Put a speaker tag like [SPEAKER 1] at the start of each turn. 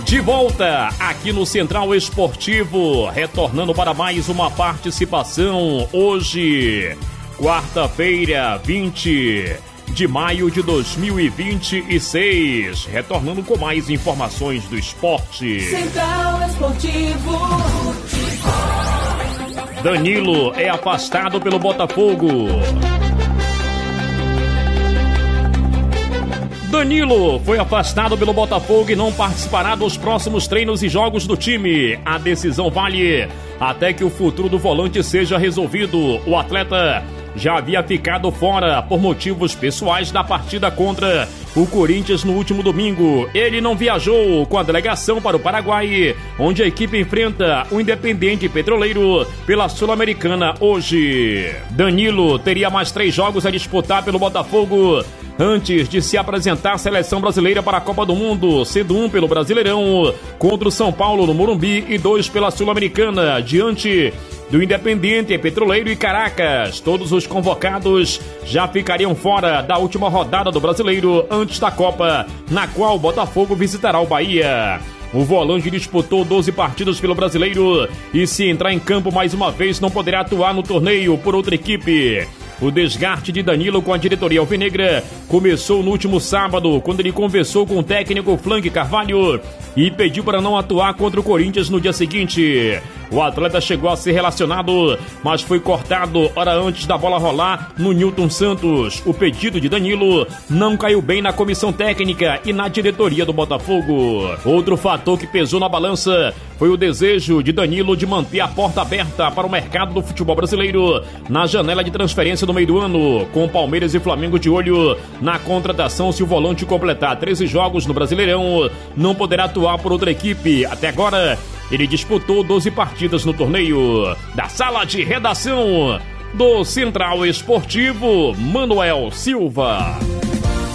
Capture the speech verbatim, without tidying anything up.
[SPEAKER 1] De volta aqui no Central Esportivo, retornando para mais uma participação hoje, quarta-feira, vinte de maio de dois mil e vinte e seis, retornando com mais informações do esporte.
[SPEAKER 2] Central Esportivo.
[SPEAKER 1] Danilo é afastado pelo Botafogo. Danilo foi afastado pelo Botafogo e não participará dos próximos treinos e jogos do time. A decisão vale até que o futuro do volante seja resolvido. O atleta já havia ficado fora por motivos pessoais da partida contra o Corinthians no último domingo. Ele não viajou com a delegação para o Paraguai, onde a equipe enfrenta o Independente Petroleiro pela Sul-Americana hoje. Danilo teria mais três jogos a disputar pelo Botafogo antes de se apresentar à seleção brasileira para a Copa do Mundo, sendo um pelo Brasileirão contra o São Paulo no Morumbi e dois pela Sul-Americana, diante do Independente Petroleiro e Caracas. Todos os convocados já ficariam fora da última rodada do Brasileiro antes da Copa, na qual o Botafogo visitará o Bahia. O volante disputou doze partidas pelo Brasileiro e, se entrar em campo mais uma vez, não poderá atuar no torneio por outra equipe. O desgaste de Danilo com a diretoria alvinegra começou no último sábado, quando ele conversou com o técnico Frank Carvalho e pediu para não atuar contra o Corinthians no dia seguinte. O atleta chegou a ser relacionado, mas foi cortado hora antes da bola rolar no Newton Santos. O pedido de Danilo não caiu bem na comissão técnica e na diretoria do Botafogo. Outro fator que pesou na balança foi o desejo de Danilo de manter a porta aberta para o mercado do futebol brasileiro na janela de transferência do meio do ano, com Palmeiras e Flamengo de olho na contratação. Se o volante completar treze jogos no Brasileirão, não poderá atuar por outra equipe. Até agora, ele disputou doze partidas no torneio. Da sala de redação do Central Esportivo, Manuel Silva.